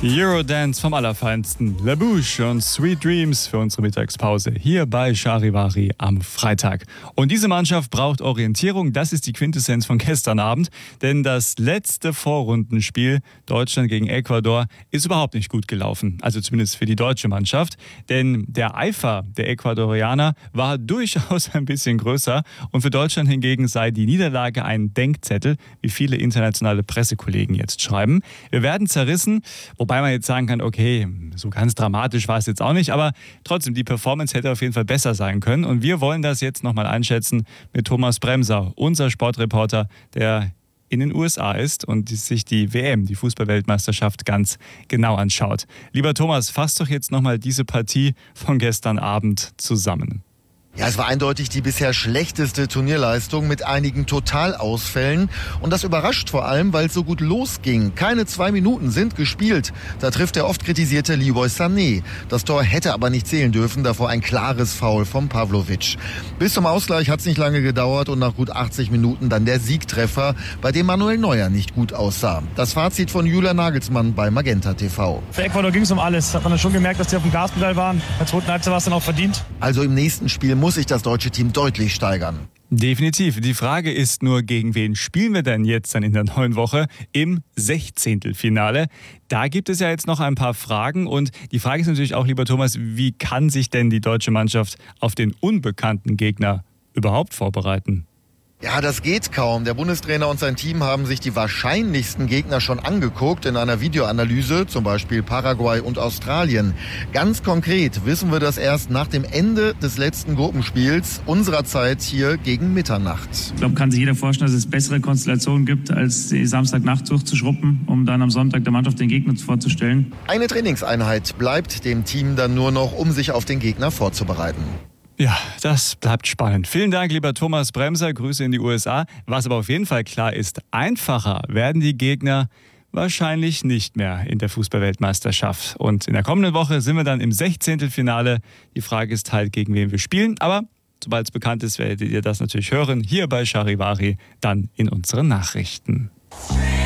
Eurodance vom Allerfeinsten. La Bouche und Sweet Dreams für unsere Mittagspause hier bei Charivari am Freitag. Und diese Mannschaft braucht Orientierung. Das ist die Quintessenz von gestern Abend. Denn das letzte Vorrundenspiel Deutschland gegen Ecuador ist überhaupt nicht gut gelaufen. Also zumindest für die deutsche Mannschaft. Denn der Eifer der Ecuadorianer war durchaus ein bisschen größer. Und für Deutschland hingegen sei die Niederlage ein Denkzettel, wie viele internationale Pressekollegen jetzt schreiben. Wir werden zerrissen. Wobei man jetzt sagen kann, okay, so ganz dramatisch war es jetzt auch nicht, aber trotzdem, die Performance hätte auf jeden Fall besser sein können. Und wir wollen das jetzt nochmal einschätzen mit Thomas Bremser, unser Sportreporter, der in den USA ist und sich die WM, die Fußball-Weltmeisterschaft, ganz genau anschaut. Lieber Thomas, fass doch jetzt nochmal diese Partie von gestern Abend zusammen. Ja, es war eindeutig die bisher schlechteste Turnierleistung mit einigen Totalausfällen. Und das überrascht vor allem, weil es so gut losging. Keine 2 Minuten sind gespielt. Da trifft der oft kritisierte Leroy Sané. Das Tor hätte aber nicht zählen dürfen, davor ein klares Foul von Pavlovic. Bis zum Ausgleich hat es nicht lange gedauert und nach gut 80 Minuten dann der Siegtreffer, bei dem Manuel Neuer nicht gut aussah. Das Fazit von Julian Nagelsmann bei Magenta TV. Für Ecuador ging es um alles. Hat man dann schon gemerkt, dass die auf dem Gaspedal waren. In der zweiten Halbzeit war es dann auch verdient. Also im nächsten Spiel muss sich das deutsche Team deutlich steigern. Definitiv. Die Frage ist nur, gegen wen spielen wir denn jetzt dann in der neuen Woche im 16. Da gibt es ja jetzt noch ein paar Fragen und die Frage ist natürlich auch, lieber Thomas, wie kann sich denn die deutsche Mannschaft auf den unbekannten Gegner überhaupt vorbereiten? Ja, das geht kaum. Der Bundestrainer und sein Team haben sich die wahrscheinlichsten Gegner schon angeguckt in einer Videoanalyse, zum Beispiel Paraguay und Australien. Ganz konkret wissen wir das erst nach dem Ende des letzten Gruppenspiels unserer Zeit hier gegen Mitternacht. Ich glaube, kann sich jeder vorstellen, dass es bessere Konstellationen gibt, als die Samstagnacht durchzuschruppen, um dann am Sonntag der Mannschaft den Gegner vorzustellen. Eine Trainingseinheit bleibt dem Team dann nur noch, um sich auf den Gegner vorzubereiten. Ja, das bleibt spannend. Vielen Dank, lieber Thomas Bremser. Grüße in die USA. Was aber auf jeden Fall klar ist, einfacher werden die Gegner wahrscheinlich nicht mehr in der Fußball-Weltmeisterschaft. Und in der kommenden Woche sind wir dann im 16. Die Frage ist halt, gegen wen wir spielen. Aber sobald es bekannt ist, werdet ihr das natürlich hören. Hier bei Charivari, dann in unseren Nachrichten.